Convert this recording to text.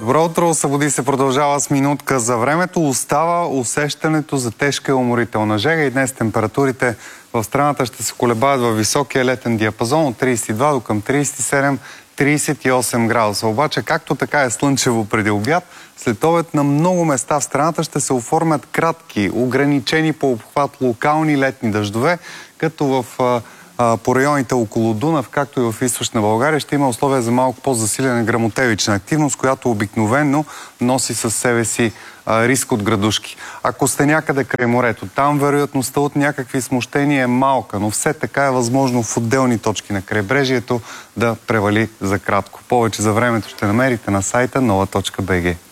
Добро утро, събуди се, продължава с минутка за времето. Остава усещането за тежка и уморителна жега и днес температурите в страната ще се колебаят във високия летен диапазон от 32 до към 37-38 градуса. Обаче, както така е слънчево преди обяд, след обед на много места в страната ще се оформят кратки, ограничени по обхват локални летни дъждове, като по районите около Дунав, както и в източна България, ще има условия за малко по-засилена гръмотевична активност, която обикновено носи със себе си риск от градушки. Ако сте някъде край морето, там вероятността от някакви смущения е малка, но все така е възможно в отделни точки на крайбрежието да превали за кратко. Повече за времето ще намерите на сайта nova.bg.